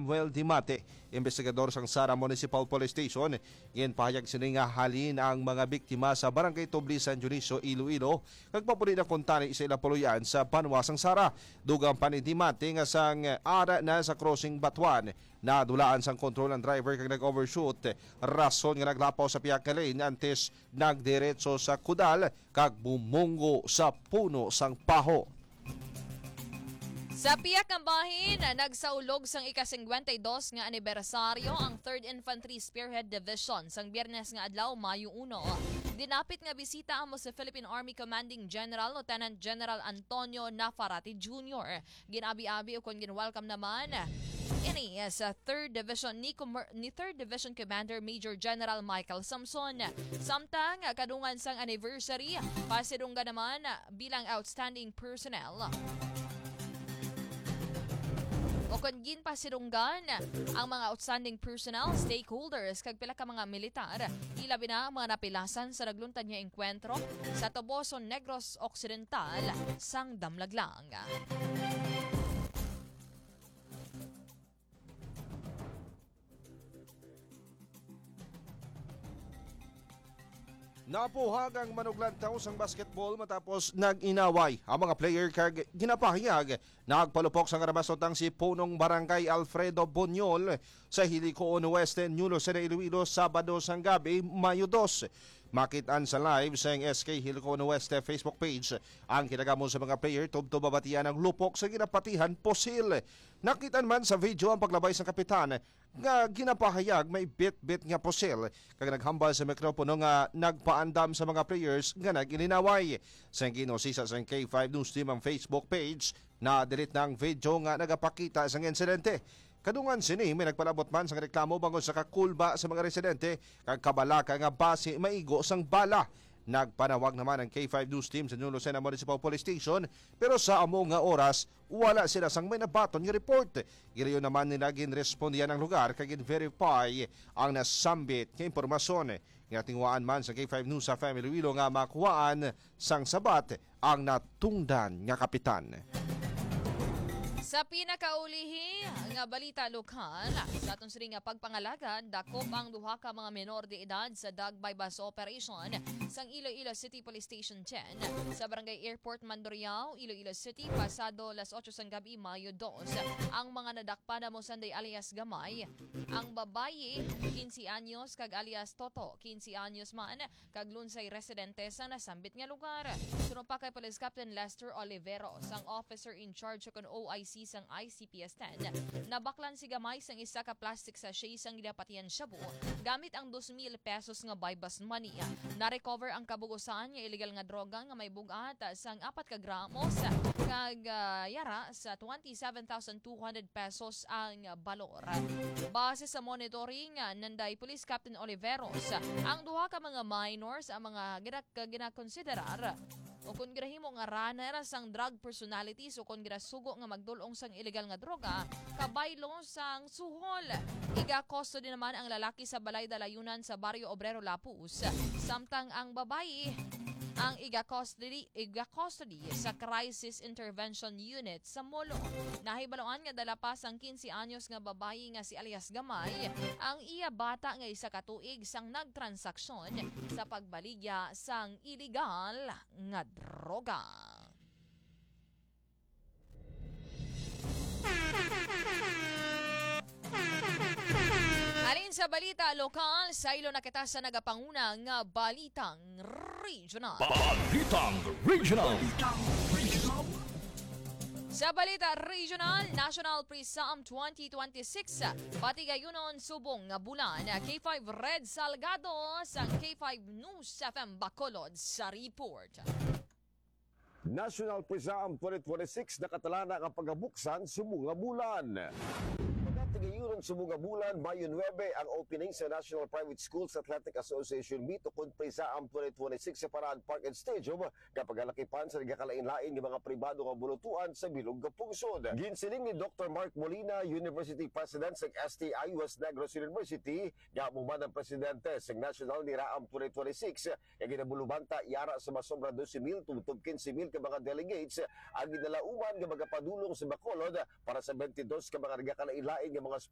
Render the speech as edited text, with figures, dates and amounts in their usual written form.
Samuel Dimate, investigador sang Sara Municipal Police Station. Yan pahayag sini nga halin ang mga biktima sa Barangay Tubli, San Dionisio, Iloilo. Kagpapuli na kuntani sa ilapuluyan sa Banwasang Sara. Dugang pa ni Dimate nga sang ara na sa crossing Batuan. Nadulaan sang kontrol ng driver kag nag-overshoot. Rason nga naglapaw sa piyak nga lane antes nagdiretso sa kudal kag bumungo sa puno sang paho. Sa piyak ng bahin, nagsaulog sang ika-52 nga anibersaryo ang 3rd Infantry Spearhead Division sang Biyernes nga adlaw Mayo 1. Dinapit nga bisita amo sa Philippine Army Commanding General Lieutenant General Antonio Nafarati Jr. Ginabi-abi o kung ginwelcome naman ini sa 3rd Division ni 3rd Division Commander Major General Michael Samson. Samtang kadungan sang anniversary, pasidungga naman bilang outstanding personnel. O kung ginpasidunggan ang mga outstanding personnel, stakeholders, kag pila ka mga militar, ilabi na ang mga napilasan sa nagluntad nga engkwentro sa Toboson, Negros Occidental, sang Damlaglang. Napuhag ang manuglantaw sang basketball matapos nag-inaway ang mga player kag ginapahayag. Nagpalupok sang ramasotang si Punong Barangay Alfredo Bonyol sa Hilikoon Weste, New Lucena, Iloilo, Sabado sang gabi, Mayo 2. Makitaan sa live sa SK Hilcoon Weste Facebook page ang kinagamon sa mga player tubto babatian ang lupok sa ginapatihan posil. Nakitaan man sa video ang paglabay sa kapitan nga ginapahayag may bit-bit nga posil kag naghambal sa mikropono nga nagpaandam sa mga players nga nagininaway. Sa ginosisa sa K5 News Team ang Facebook page na delete na ang video nga nagapakita sa insidente. Kadungan sini may nagpalabot man sa reklamo bangod sa kakulba sa mga residente kag kabalaka nga base maigo sang bala. Nagpanawag naman ang K5 News Team sa New Lucena Municipal Police Station pero sa amo nga oras wala sila sang may nabaton nga report. Giliyon naman nila ginrespondihan ang lugar kag verify ang nasambit nga impormasyon. Ngatingwaan man sa K5 News sa Family Wilo nga makuhaan sang sabat ang natungdan nga kapitan. Sa pinakaulihi nga balita lokal, sa atong siri nga pagpangalagan, dakop ang duha ka mga menor de edad sa drug bypass operation sang Iloilo City Police Station 10 sa Barangay Airport Mandurriao, Iloilo City, pasado las 8 sang gabi, Mayo 2. Ang mga nadakpa na mo sanday alias Gamay, ang babayi 15 anyos kag alias Toto 15 anyos man kag lunsay residente sa nasambit nga lugar. Sunod pa kay Police Captain Lester Olivero sang officer in charge sa OIC sang ICPS 10. Nabaklan si Gamay sang isa ka plastic sachet sang ginapatian shabu gamit ang 2,000 pesos nga bypass money. Na-recover ang kabugusan nga illegal nga droga nga may bugat sang 4 ka gramos kag yara sa 27,200 pesos ang balor. Base sa monitoring nanday Police Captain Oliveros, ang duha ka mga minors ang mga ginakonsiderar o kung girahimo nga runner sang drug personalities o kung girasugo nga magdulong sang illegal nga droga, kabaylo sang suhol. Iga-custody naman ang lalaki sa balay dalayunan sa Barrio Obrero Lapus. Samtang ang babayi ang iga-custody sa Crisis Intervention Unit sa Molo. Nahibaloan nga dala pa sang 15 anyos nga babayi nga si alias Gamay, ang iya bata nga isa ka tuig sang nagtransaksyon sa pagbaligya sang illegal nga droga. Alin sa balita lokal, sa ilo na kita sa nagapanguna nga Balitang Regional. Sa Balita Regional, National Prism 2026, pati gayunon subong nga bulan, K5 Red Salgado sa K5 News FM Bacolod sa report. National Prism 2026 nakatalana ang pagabuksan subong nga bulan. Tigayuron sa mga bulan, Mayo 9, ang opening sa National Private Schools Athletic Association meet o Prisaam 2026 sa Paraan Park and Stadium kapag alakipan sa nagakalain-lain ng mga pribado nga bulutuan sa Bilog nga Pungsod. Ginsiling ni Dr. Mark Molina, University President sa STI West Negros University, gamuman ang presidente sa National ni Raam 2026, yung ginabulubanta yara sa masobra 12,000 tubtob 15,000 ka mga delegates ang ginalauman nga magapadulong sa Bacolod para sa 22 ka mga nagakalain-lain nga mga